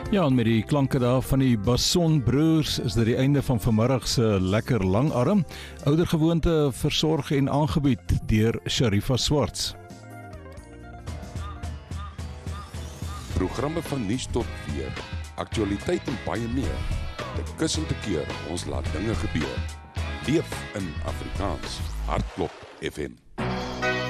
Ja, en met die klanke daar van die Basson broers is dit die einde van vanmiddag se lekker langarm. Oudergewoonte versorg en aangebied deur Sharifa Swarts. Programme van nuus tot weer, aktualiteit en baie meer. Te kus en te keer, ons laat dinge gebeur. Leef in Afrikaans. Hartklop FM.